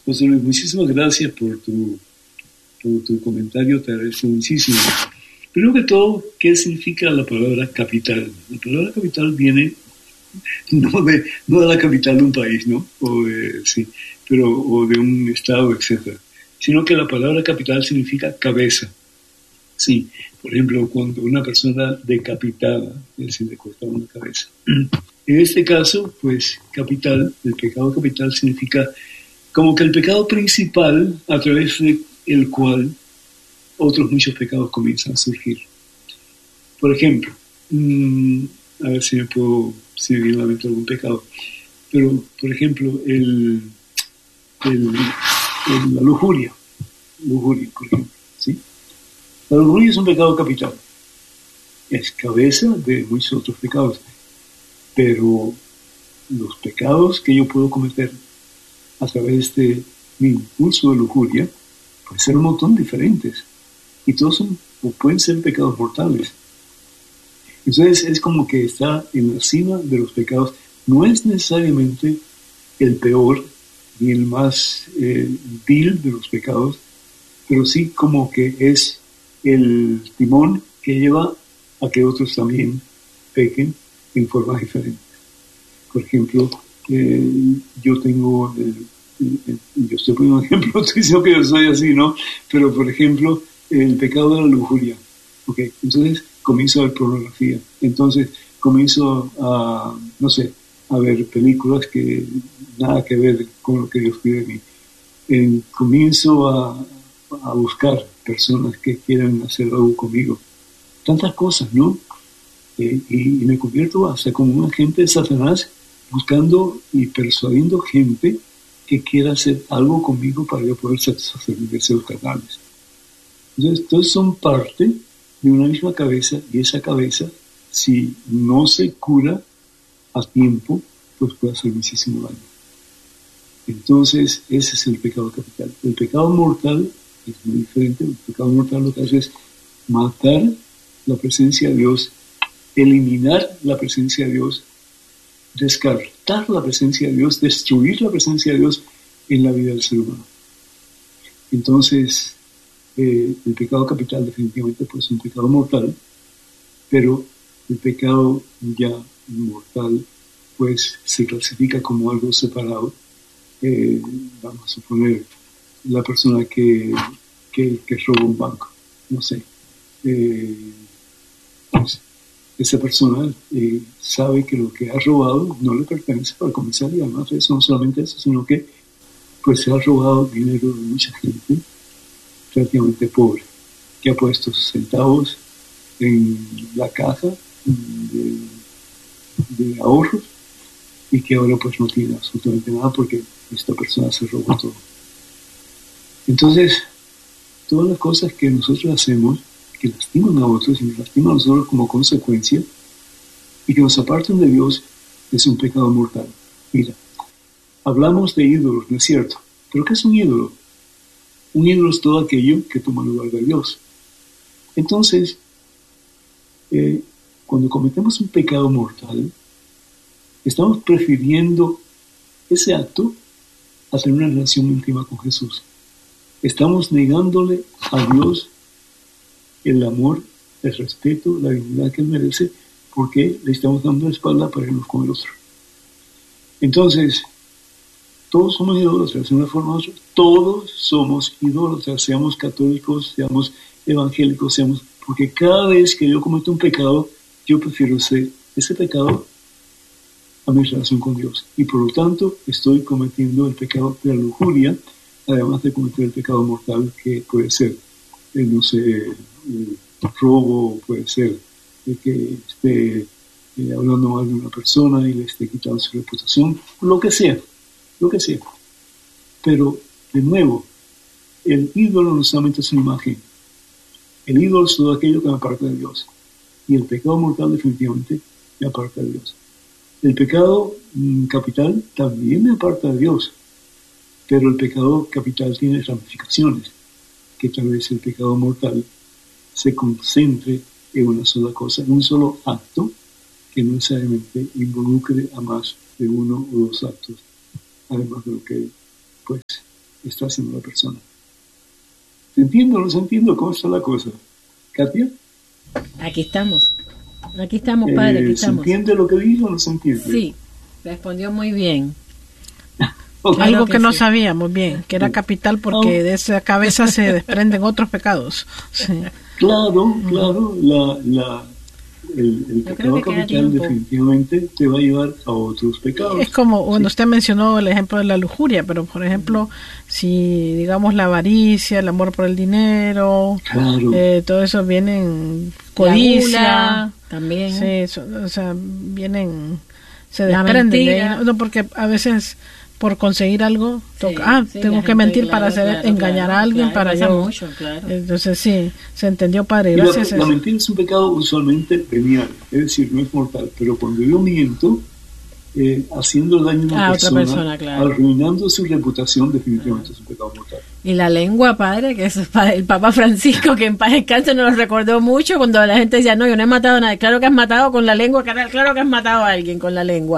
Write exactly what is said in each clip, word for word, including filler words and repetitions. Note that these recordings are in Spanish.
José Luis, muchísimas gracias por tu, por tu comentario, te agradezco muchísimo. Primero que todo, ¿qué significa la palabra capital? La palabra capital viene no de, no de la capital de un país, ¿no? O de, sí, pero, o de un estado, etcétera, sino que la palabra capital significa cabeza. Sí, por ejemplo, cuando una persona decapitada, es decir, le corta una cabeza. En este caso, pues, capital, el pecado capital significa como que el pecado principal a través del cual otros muchos pecados comienzan a surgir. Por ejemplo, mmm, a ver si me puedo, si me viene a la mente algún pecado, pero, por ejemplo, el, el, el, la lujuria, lujuria, por ejemplo, ¿sí? La lujuria es un pecado capital, es cabeza de muchos otros pecados, pero los pecados que yo puedo cometer a través de mi impulso de lujuria pueden ser un montón diferentes y todos son o pueden ser pecados mortales. Entonces es como que está en la cima de los pecados. No es necesariamente el peor ni el más eh, vil de los pecados, pero sí como que es el timón que lleva a que otros también pequen en formas diferentes. Por ejemplo, eh, yo tengo, el, el, el, yo estoy poniendo un ejemplo, estoy diciendo que yo soy así, ¿no? Pero por ejemplo, el pecado de la lujuria. Okay, entonces comienzo a ver pornografía, entonces comienzo a, no sé, a ver películas que nada que ver con lo que Dios pide de mí. Eh, comienzo a, a buscar personas que quieran hacer algo conmigo. Tantas cosas, ¿no? Eh, y, y me convierto hasta como un agente de Satanás buscando y persuadiendo gente que quiera hacer algo conmigo para yo poder satisfacer mis deseos carnales. Entonces, todos son parte de una misma cabeza, y esa cabeza, si no se cura a tiempo, pues puede hacer muchísimo daño. Entonces, ese es el pecado capital. El pecado mortal es muy diferente. El pecado mortal lo que hace es matar la presencia de Dios, eliminar la presencia de Dios, descartar la presencia de Dios, destruir la presencia de Dios en la vida del ser humano. Entonces, Eh, el pecado capital definitivamente pues, es un pecado mortal, pero el pecado ya mortal pues se clasifica como algo separado. Eh, vamos a suponer la persona que, que, que roba un banco, no sé, eh, pues, esa persona eh, sabe que lo que ha robado no le pertenece para comenzar, y además de eso, no solamente eso, sino que pues se ha robado dinero de mucha gente relativamente pobre, que ha puesto sus centavos en la caja de, de ahorros y que ahora pues no tiene absolutamente nada porque esta persona se robó todo. Entonces, todas las cosas que nosotros hacemos que lastiman a otros y nos lastiman a nosotros como consecuencia y que nos apartan de Dios es un pecado mortal. Mira, hablamos de ídolos, ¿no es cierto? ¿Pero qué es un ídolo? Un ídolo es todo aquello que toma lugar de Dios. Entonces, eh, cuando cometemos un pecado mortal, estamos prefiriendo ese acto a tener una relación íntima con Jesús. Estamos negándole a Dios el amor, el respeto, la dignidad que Él merece, porque le estamos dando la espalda para irnos con el otro. Entonces, todos somos idólatras de una forma u otra. Todos somos idólatras, seamos católicos, seamos evangélicos, seamos... Porque cada vez que yo cometo un pecado, yo prefiero ser ese pecado a mi relación con Dios. Y por lo tanto, estoy cometiendo el pecado de la lujuria, además de cometer el pecado mortal que puede ser, eh, no sé, el robo, puede ser el que esté eh, hablando mal de una persona y le esté quitando su reputación, lo que sea. Lo que sea. Pero, de nuevo, el ídolo no solamente es una imagen. El ídolo es todo aquello que me aparta de Dios. Y el pecado mortal definitivamente me aparta de Dios. El pecado mmm, capital también me aparta de Dios. Pero el pecado capital tiene ramificaciones. Que tal vez el pecado mortal se concentre en una sola cosa, en un solo acto, que no necesariamente involucre a más de uno o dos actos. Además de lo que, pues, está haciendo la persona. ¿Se entiende o no se entiende cómo está la cosa? ¿Katia? Aquí estamos. Aquí estamos, padre, aquí eh, estamos. ¿Se entiende lo que dijo o no se entiende? Sí, respondió muy bien. Okay. Algo Claro que, que no sí. sabíamos bien, que era capital porque de esa cabeza se desprenden otros pecados. Sí. Claro, claro, la, la, el, el pecado capital definitivamente te va a llevar a otros pecados. Es como, bueno, sí. Usted mencionó el ejemplo de la lujuria, pero por ejemplo, si digamos la avaricia, el amor por el dinero, claro. eh, todo eso vienen, codicia, la gula, también. Sí, so, o sea, vienen, se desprenden de ahí, no, porque a veces por conseguir algo toca, sí, ah, sí, tengo que mentir, claro, para hacer, claro, engañar claro, a alguien, claro, para yo mucho, claro. Entonces sí, se entendió, padre, gracias. La, la mentira es un pecado usualmente venial, es decir, no es mortal, pero cuando yo miento eh, haciendo daño a una ah, persona, otra persona, claro. arruinando su reputación, definitivamente ah. es un pecado mortal. Y la lengua, padre, que es el Papa Francisco, que en paz descanse, nos lo recordó mucho cuando la gente decía, no, yo no he matado a nadie. Claro que has matado con la lengua, claro que has matado a alguien con la lengua.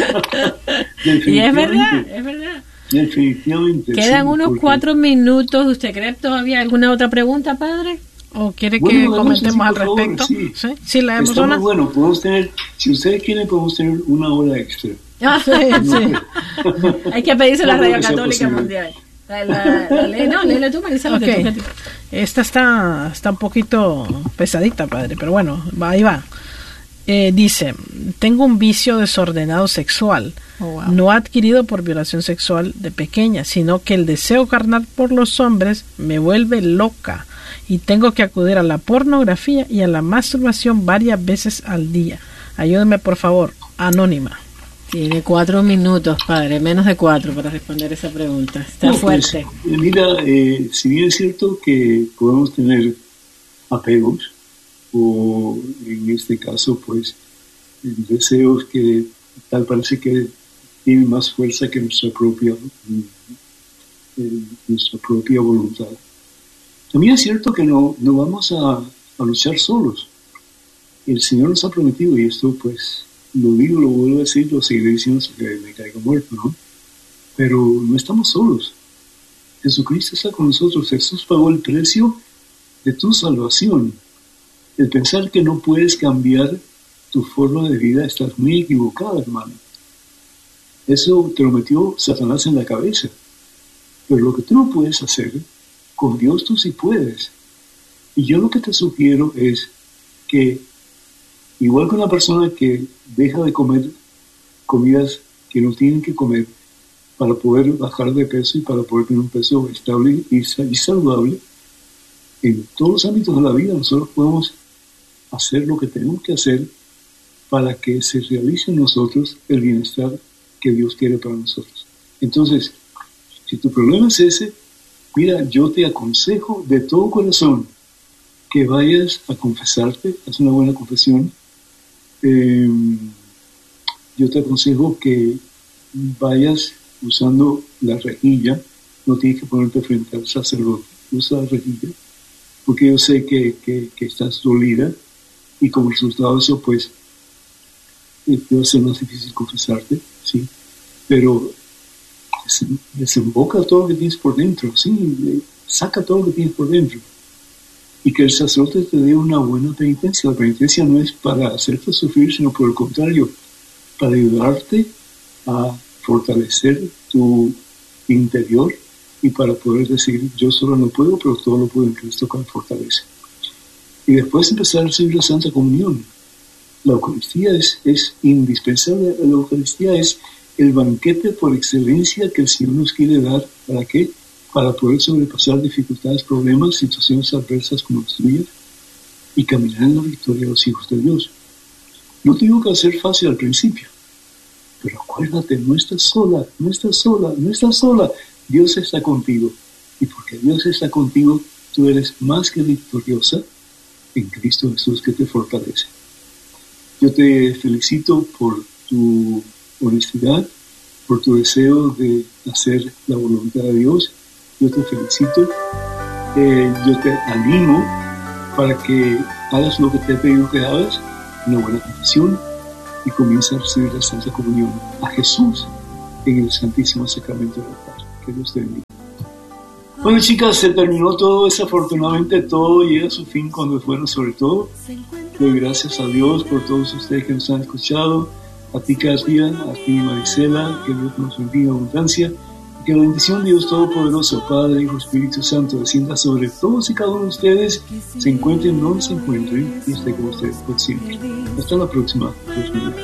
Y es verdad, es verdad. Definitivamente. Quedan sí, unos porque... cuatro minutos. ¿Usted cree todavía alguna otra pregunta, padre? ¿O quiere bueno, que comentemos al favor, respecto? Sí, sí, sí la hemos Está muy bueno, podemos tener, si ustedes quieren, podemos tener una hora extra. Ah, sí, sí. Hay que pedirse a la Radio Católica Mundial. La, la, la ley, no, léela tú, Marisa. Okay. Tú, Esta está, está un poquito pesadita, padre, pero bueno, va, ahí va. Eh, dice, tengo un vicio desordenado sexual, oh, wow. no adquirido por violación sexual de pequeña, sino que el deseo carnal por los hombres me vuelve loca y tengo que acudir a la pornografía y a la masturbación varias veces al día. Ayúdeme, por favor, anónima. Tiene cuatro minutos, padre, menos de cuatro para responder esa pregunta. Está no, fuerte. Pues, mira, eh, si bien es cierto que podemos tener apegos, o en este caso, pues, deseos que tal parece que tienen más fuerza que nuestra propia, eh, nuestra propia voluntad. También es cierto que no, no vamos a, a luchar solos. El Señor nos ha prometido, y esto, pues, lo digo, lo vuelvo a decir, lo seguiré diciendo hasta que me caiga muerto, ¿no? Pero no estamos solos. Jesucristo está con nosotros. Jesús pagó el precio de tu salvación. El pensar que no puedes cambiar tu forma de vida, estás muy equivocada, hermano. Eso te lo metió Satanás en la cabeza. Pero lo que tú no puedes hacer, con Dios tú sí puedes. Y yo lo que te sugiero es que, igual que una persona que deja de comer comidas que no tienen que comer para poder bajar de peso y para poder tener un peso estable y saludable, en todos los ámbitos de la vida nosotros podemos hacer lo que tenemos que hacer para que se realice en nosotros el bienestar que Dios quiere para nosotros. Entonces, si tu problema es ese, mira, yo te aconsejo de todo corazón que vayas a confesarte, haz una buena confesión. Eh, yo te aconsejo que vayas usando la rejilla, no tienes que ponerte frente al sacerdote, usa la rejilla, porque yo sé que, que, que estás dolida y como resultado de eso, pues, eh, te va a ser más difícil confesarte, ¿sí? Pero desemboca todo lo que tienes por dentro, ¿sí? Saca todo lo que tienes por dentro. Y que el sacerdote te dé una buena penitencia. La penitencia no es para hacerte sufrir, sino por el contrario, para ayudarte a fortalecer tu interior y para poder decir, yo solo no puedo, pero todo lo puedo en Cristo que me fortalece. Y después empezar a recibir la Santa Comunión. La Eucaristía es, es indispensable. La Eucaristía es el banquete por excelencia que el Señor nos quiere dar. ¿Para qué? Para poder sobrepasar dificultades, problemas, situaciones adversas como las tuyas y caminar en la victoria de los hijos de Dios. No te digo que va a ser fácil al principio, pero acuérdate, no estás sola, no estás sola, no estás sola. Dios está contigo. Y porque Dios está contigo, tú eres más que victoriosa en Cristo Jesús que te fortalece. Yo te felicito por tu honestidad, por tu deseo de hacer la voluntad de Dios. Yo te felicito, eh, yo te animo para que hagas lo que te he pedido que hagas, una buena confesión, y comienza a recibir la Santa Comunión a Jesús en el Santísimo Sacramento del altar. Que Dios te bendiga. Bueno, chicas, se terminó todo, desafortunadamente todo llega a su fin cuando es bueno. Sobre todo, doy gracias a Dios por todos ustedes que nos han escuchado, a ti Katia, a ti Marisela, que Dios nos bendiga en abundancia, y que la bendición de Dios Todopoderoso, Padre, Hijo, Espíritu Santo, descienda sobre todos y cada uno de ustedes, se encuentren donde se encuentren y esté con ustedes por siempre. Hasta la próxima, Dios mío.